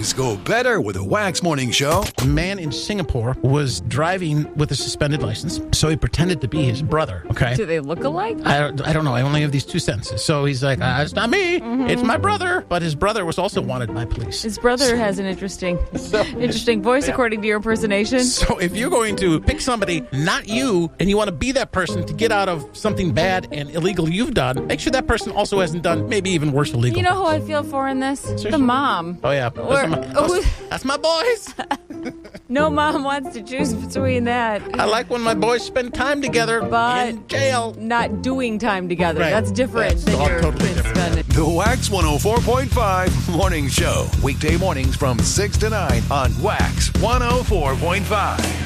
Mornings go better with a Wax Morning Show. A man in Singapore was driving with a suspended license, so he pretended to be his brother, okay? Do they look alike? I don't know. I only have these two sentences. So he's like, it's not me. It's my brother. But his brother was also wanted by police. His brother has an interesting voice, according to your impersonation. So if you're going to pick somebody, not you, and you want to be that person to get out of something bad and illegal you've done, make sure that person also hasn't done maybe even worse illegal. You know who I feel for in this? Seriously? The mom. Oh, yeah. That's my boys. No mom wants to choose between that. I like when my boys spend time together But in jail. not doing time together. Right. That's different That's than all your totally kids different. spending. The Wax 104.5 Morning Show. Weekday mornings from 6 to 9 on Wax 104.5.